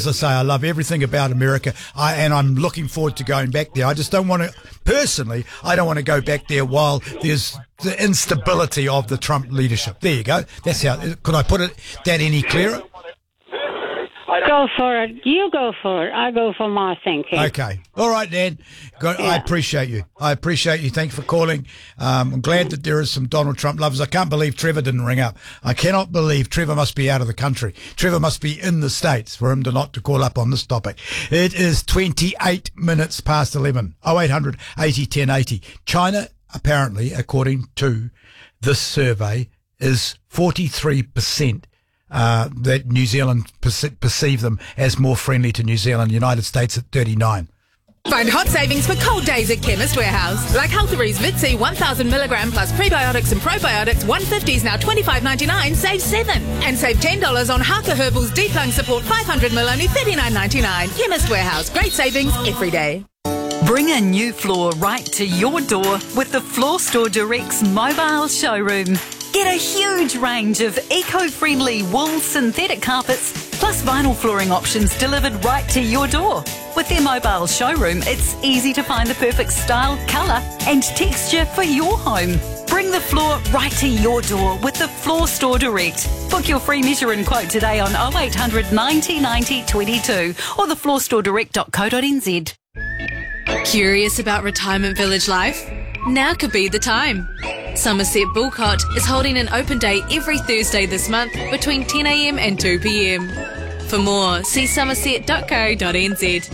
as I say, I love everything about America, and I'm looking forward to going back there. I just don't want to, personally, I don't want to go back there while there's the instability of the Trump leadership. There you go. That's how, could I put it that any clearer? Go for it. You go for it. I go for my thinking. Okay. All right, Dan. Good. Yeah. I appreciate you. Thanks for calling. I'm glad that there is some Donald Trump lovers. I can't believe Trevor didn't ring up. I cannot believe Trevor must be out of the country. Trevor must be in the States for him to call up on this topic. It is 28 minutes past 11. 0800 80 10 80. China, apparently, according to this survey, is 43%. That New Zealand perceive them as more friendly to New Zealand. United States at 39. Find hot savings for cold days at Chemist Warehouse. Like Healthery's Vitsi 1000 milligram plus prebiotics and probiotics, 150s now $25.99, save $7. And save $10 on Haka Herbal's Deep Lung Support 500 ml, only $39.99. Chemist Warehouse, great savings every day. Bring a new floor right to your door with the Floor Store Direct's mobile showroom. Get a huge range of eco-friendly wool synthetic carpets plus vinyl flooring options delivered right to your door. With their mobile showroom, it's easy to find the perfect style, colour and texture for your home. Bring the floor right to your door with the Floor Store Direct. Book your free measure and quote today on 0800 90 90 22 or thefloorstoredirect.co.nz. Curious about retirement village life? Now could be the time. Somerset Bulcott is holding an open day every Thursday this month between 10am and 2pm. For more, see somerset.co.nz.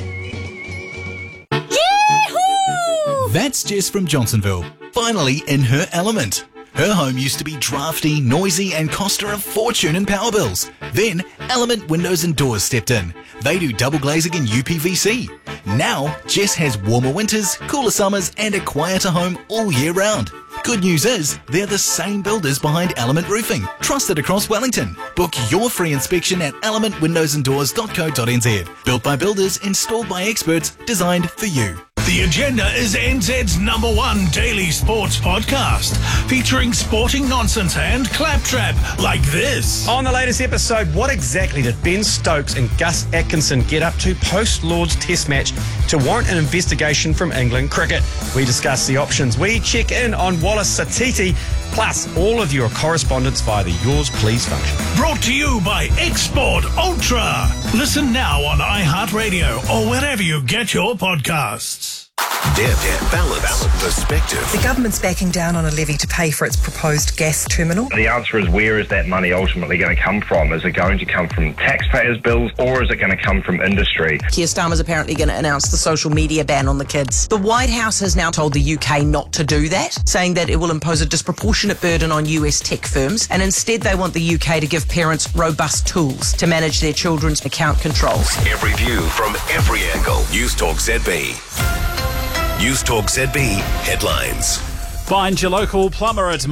Yee-hoo! That's Jess from Johnsonville, finally in her element. Her home used to be drafty, noisy and cost her a fortune in power bills. Then Element Windows and Doors stepped in. They do double glazing and UPVC. Now Jess has warmer winters, cooler summers and a quieter home all year round. Good news is, they're the same builders behind Element Roofing, trusted across Wellington. Book your free inspection at elementwindowsanddoors.co.nz. Built by builders, installed by experts, designed for you. The Agenda is NZ's #1 daily sports podcast, featuring sporting nonsense and claptrap like this. On the latest episode, what exactly did Ben Stokes and Gus Atkinson get up to post-Lord's Test match to warrant an investigation from England Cricket? We discuss the options. We check in on Wallace Satiti, plus all of your correspondence via the Yours Please function. Brought to you by Export Ultra. Listen now on iHeartRadio or wherever you get your podcasts. Balance, perspective. The government's backing down on a levy to pay for its proposed gas terminal. The answer is, where is that money ultimately going to come from? Is it going to come from taxpayers' bills or is it going to come from industry? Keir Starmer's apparently going to announce the social media ban on the kids. The White House has now told the UK not to do that, saying that it will impose a disproportionate burden on US tech firms, and instead they want the UK to give parents robust tools to manage their children's account controls. Every view from every angle. News Talk ZB. News Talk ZB headlines. Find your local plumber at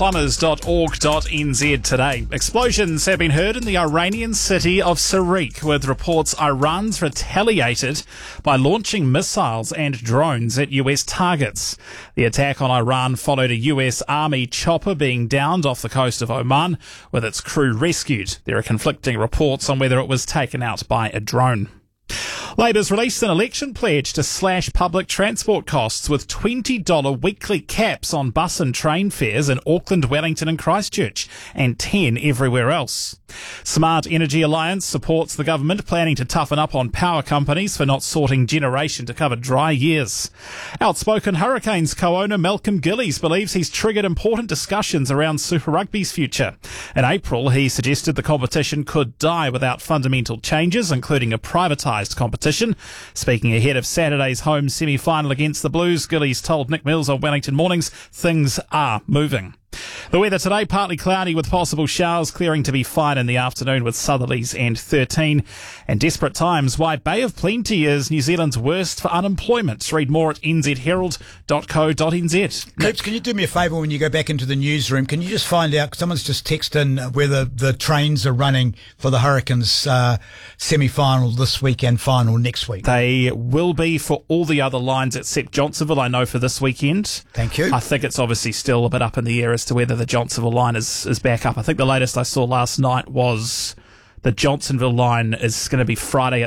masterplumbers.org.nz today. Explosions have been heard in the Iranian city of Sarik, with reports Iran's retaliated by launching missiles and drones at US targets. The attack on Iran followed a US Army chopper being downed off the coast of Oman, with its crew rescued. There are conflicting reports on whether it was taken out by a drone. Labor's released an election pledge to slash public transport costs with $20 weekly caps on bus and train fares in Auckland, Wellington and Christchurch, and 10 everywhere else. Smart Energy Alliance supports the government planning to toughen up on power companies for not sorting generation to cover dry years. Outspoken Hurricanes co-owner Malcolm Gillies believes he's triggered important discussions around Super Rugby's future. In April, he suggested the competition could die without fundamental changes, including a privatised competition. Speaking ahead of Saturday's home semi-final against the Blues, Gillies told Nick Mills on Wellington Mornings things are moving. The weather today, partly cloudy with possible showers, clearing to be fine in the afternoon with southerlies and 13. And desperate times, why Bay of Plenty is New Zealand's worst for unemployment. Read more at nzherald.co.nz. Coops, can you do me a favour when you go back into the newsroom? Can you just find out, someone's just texted in whether the trains are running for the Hurricanes semi-final this week and final next week? They will be for all the other lines except Johnsonville, I know, for this weekend. Thank you. I think it's obviously still a bit up in the air as to whether the Johnsonville line is back up. I think the latest I saw last night was the Johnsonville line is going to be Friday